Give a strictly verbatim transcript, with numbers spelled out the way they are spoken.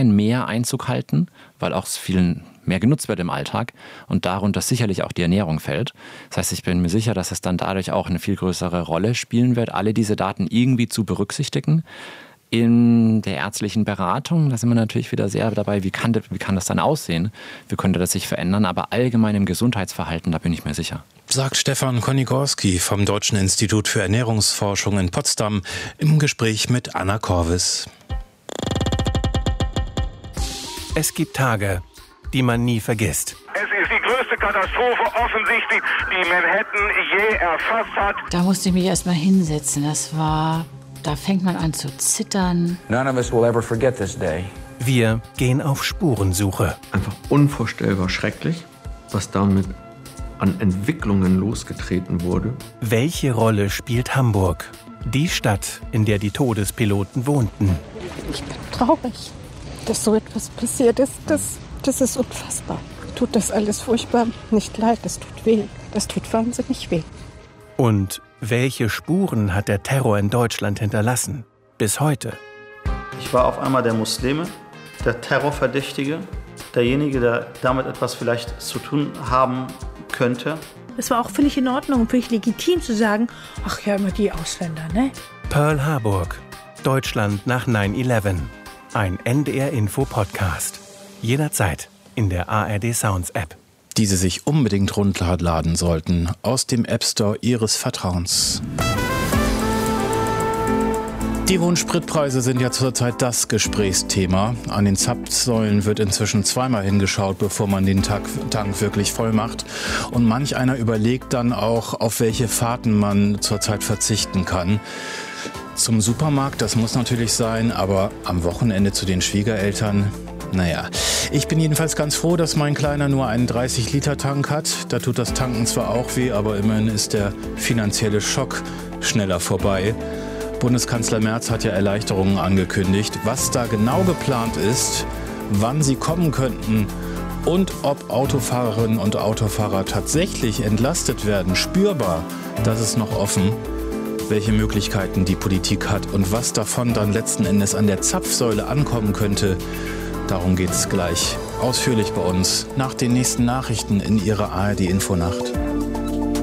online mehr Einzug halten, weil auch es vielen mehr genutzt wird im Alltag und darunter sicherlich auch die Ernährung fällt. Das heißt, ich bin mir sicher, dass es dann dadurch auch eine viel größere Rolle spielen wird, alle diese Daten irgendwie zu berücksichtigen. In der ärztlichen Beratung, da sind wir natürlich wieder sehr dabei, wie kann, das, wie kann das dann aussehen? Wie könnte das sich verändern? Aber allgemein im Gesundheitsverhalten, da bin ich mir sicher. Sagt Stefan Konigorski vom Deutschen Institut für Ernährungsforschung in Potsdam im Gespräch mit Anna Korvis. Es gibt Tage, die man nie vergisst. Es ist die größte Katastrophe offensichtlich, die Manhattan je erfasst hat. Da musste ich mich erst mal hinsetzen. Das war... Da fängt man an zu zittern. None of us will ever forget this day. Wir gehen auf Spurensuche. Einfach unvorstellbar schrecklich, was damit an Entwicklungen losgetreten wurde. Welche Rolle spielt Hamburg? Die Stadt, in der die Todespiloten wohnten. Ich bin traurig, dass so etwas passiert ist. Das, das ist unfassbar. Tut das alles furchtbar nicht leid, das tut weh. Das tut wahnsinnig weh. Und welche Spuren hat der Terror in Deutschland hinterlassen? Bis heute. Ich war auf einmal der Muslime, der Terrorverdächtige, derjenige, der damit etwas vielleicht zu tun haben könnte. Es war auch völlig in Ordnung und völlig legitim zu sagen, ach ja, immer die Ausländer, ne? Pearl Harburg, Deutschland nach neun elf. Ein N D R-Info-Podcast. Jederzeit in der A R D Sounds App. Die Sie sich unbedingt runterladen sollten aus dem App Store Ihres Vertrauens. Die hohen Spritpreise sind ja zurzeit das Gesprächsthema. An den Zapfsäulen wird inzwischen zweimal hingeschaut, bevor man den Tank wirklich voll macht. Und manch einer überlegt dann auch, auf welche Fahrten man zurzeit verzichten kann. Zum Supermarkt, das muss natürlich sein, aber am Wochenende zu den Schwiegereltern... Naja, ich bin jedenfalls ganz froh, dass mein Kleiner nur einen dreißig Liter Tank hat. Da tut das Tanken zwar auch weh, aber immerhin ist der finanzielle Schock schneller vorbei. Bundeskanzler Merz hat ja Erleichterungen angekündigt. Was da genau geplant ist, wann sie kommen könnten und ob Autofahrerinnen und Autofahrer tatsächlich entlastet werden, spürbar, das ist noch offen. Welche Möglichkeiten die Politik hat und was davon dann letzten Endes an der Zapfsäule ankommen könnte, darum geht es gleich ausführlich bei uns nach den nächsten Nachrichten in Ihrer A R D Infonacht.